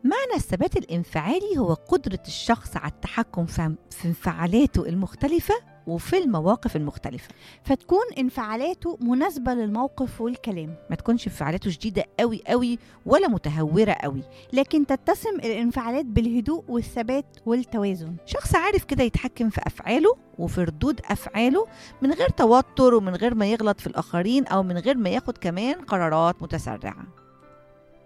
معنى الثبات الانفعالي هو قدرة الشخص على التحكم في انفعالاته المختلفة وفي المواقف المختلفة. فتكون انفعالاته مناسبة للموقف والكلام، ما تكونش انفعالاته شديدة قوي قوي ولا متهورة قوي، لكن تتسم الانفعالات بالهدوء والثبات والتوازن. شخص عارف كده يتحكم في أفعاله وفي ردود أفعاله من غير توتر ومن غير ما يغلط في الآخرين أو من غير ما ياخد كمان قرارات متسرعة.